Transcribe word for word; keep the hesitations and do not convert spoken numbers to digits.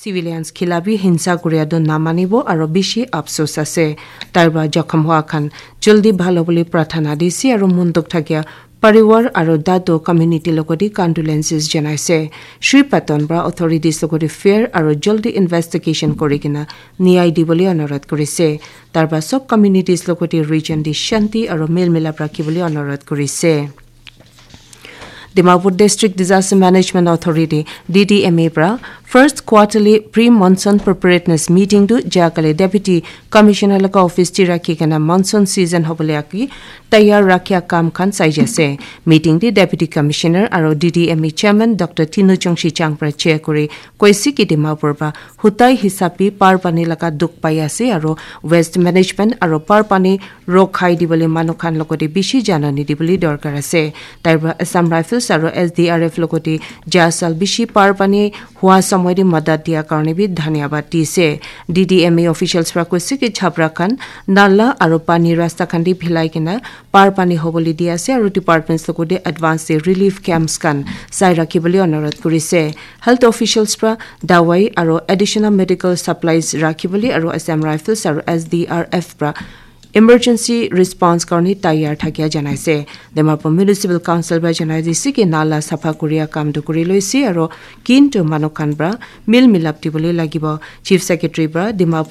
civilians খিলাবি হিংসা করিয়া দ নামানিব আৰু বেছি আফসোস আছে তাৰবা জখম হোৱা খান জলদি ভাল বুলি প্ৰাৰ্থনা দিছি আৰু মন্দক থাকিয়া परिवार আৰু দাদো কমিউনিটি লগতে কন্ডোলেন্সেস জনাইছে শ্ৰী পাটনবা অথৰিটিজ লগতে ফেয়াৰ আৰু জলদি ইনভেষ্টিগেচন কৰি কিনা ন্যায় দিবলৈ অনুৰোধ কৰিছে তাৰবা সব কমিউনিটিজ লগতে ৰিজন দি শান্তি আৰু মেলমিলাপ ৰাখিবলৈ অনুৰোধ কৰিছে Dimapur District Disaster Management Authority D D M A pra first quarterly pre-monsoon preparedness meeting to Jakale Deputy Commissioner laka office ti rakhi kana monsoon season hobole aki tayar rakhya kam khan sai jase meeting di Deputy Commissioner aro D D M A Chairman Doctor Tinu Chongshi Changpra chair kori koisi ki Dimapur ba hutai hisabi par pani laka duk pai ase aro waste management aro par pani rokhai dibole manukhan lokoti bishi janani diboli dorkar ase taiba Assam Rifles আৰু S D R F লগতে জাসাল বিশি পাৰ পানী হোৱা সময়তে মদত দিয়া কাৰণে B ধন্যবাদ দিছে D D M A officials পৰা কৈছে কি ছাপৰা খান নালা আৰু পানী ৰাস্তা খান্দি ভিলাই কিনা পাৰ পানী হ'বলৈ দি আছে আৰু ডিপাৰ্টমেণ্টছ লগতে এডভান্স ৰিলিফ কেম্পছ খান চাই ৰাখিবলৈ অনুৰোধ কৰিছে হেল্থ অফিচিয়েলছ পৰা দাৱাই আৰু এডিশনাল মেডিকেল সাপ্লাইজ ৰাখিবলৈ আৰু আসাম ৰাইফলছ আৰু S D R F পৰা Emergency response karni tayar thakia janaise Dimapur Municipal Council ba janai disi ki nala safa kuriya kam du kuri loisi aro kin to manokhan bra mil milap dibole lagibo Chief Secretary bra Dimapur